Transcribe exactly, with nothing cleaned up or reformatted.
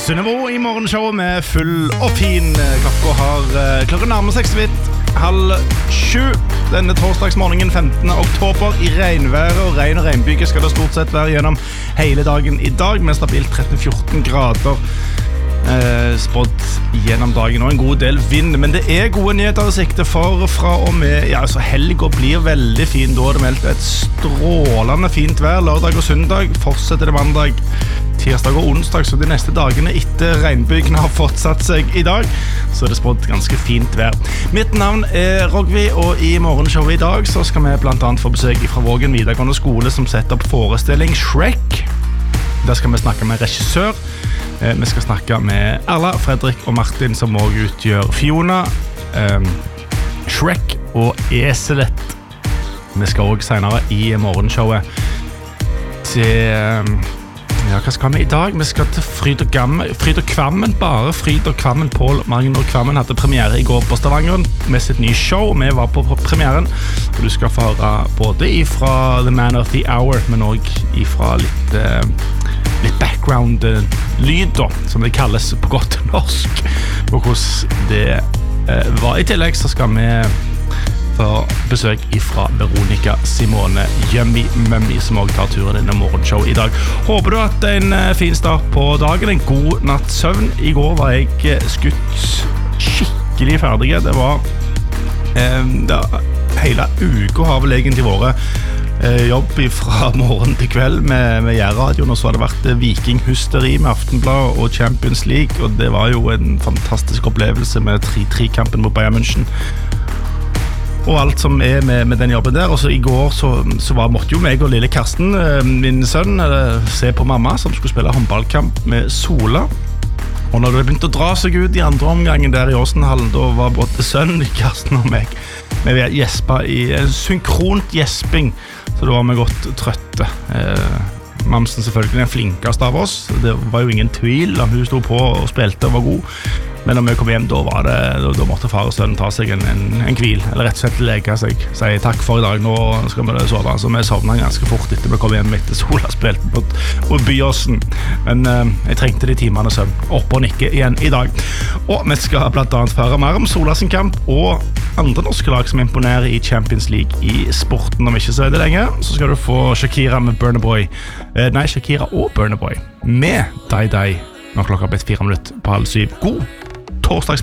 Sunnebo I morgenshowet med full og fin. Klokka har klokken nærmer seg så vidt halv sju denne torsdagsmorgenen femtende oktober I regnværet og regn og regnbyge skal det stort sett være gjennom hele dagen I dag med stabilt tretten til fjorten grader eh, spådd gjennom dagen og en god del vind, men det er gode nyheter I sikte for fra og med, ja altså helgen blir veldig fin, da er det meldt et strålende fint vær lørdag og søndag, fortsetter det mandag tirsdag og onsdag, så de neste dagene etter regnbygene har fått satt seg I dag, så er det spådd ganske fint vær. Mitt navn er Rogvi, og I morgenshowet I dag så skal vi blant annet få besøk fra Vågen videregående skole som setter opp forestilling Shrek. Der skal vi snakke med regissør. Vi skal snakke med Erla, Fredrik og Martin som også utgjør Fiona, um, Shrek og Eselet. Vi skal også senere I morgenshowet til... Um, Ja, hva skal vi I dag? Vi skal til Fryd og, Gamme, Fryd og Kvammen, bare Fryd og Kvammen. Pål Magnor Kvammen hadde premiere I går på Stavanger med sitt nye show. Vi var på premieren, og du skal få høre både fra The Man of the Hour, men også fra litt, uh, litt background-lyd, da, som det kalles på godt norsk. Og hvordan det uh, var. I tillegg så skal vi få besøk fra Veronica Simone Yummy Mummy som også tar turen denne morgenshow I dag. Håper du at en fin start på dagen, en god natts søvn. I går var jeg skutt skikkelig ferdig. Det var eh, det, hele uka har vel egentlig vært eh, jobb fra morgen til kveld med, med Jærradioen, og så har det vært Viking-hysteri med Aftenblad og Champions League, og det var jo en fantastisk opplevelse med tre tre kampen mot Bayern München. Og alt som er med, med den jobben der. Og så I går så, så var, måtte jo meg og lille Karsten, min sønn, se på mamma som skulle spille håndballkamp med Sola. Og når det begynte å dra seg ut I andre omgangen der I Åsenhallen, da var både sønnen, Karsten og meg, vi gjespa I en synkront gjesping, så da var vi godt trøtte. Eh, Mamsen selvfølgelig den flinkeste av oss, det var jo ingen tvil om hun stod på og spilte og var god. Men når vi kom hjem, da, var det, da, da måtte far og sønnen ta seg en, en, en hvil, eller rett og slett leke seg, si takk for I dag, nå skal vi sove. Så vi sovnet ganske fort etter vi kom hjem etter Sola spilte på, på Byåsen. Men eh, jeg trengte de timene søvn, opp og nikke igjen I dag. Og vi skal blant annet føre mer om Sola sin kamp, og andre norske lag som imponerer I Champions League I sporten. Om ikke så er det lenge, så skal du få Shakira med Burna Boy. Eh, nei, Shakira og Burna Boy med Dai Dai. Nå klokka har blitt fire minutter på halv syv. God torsdags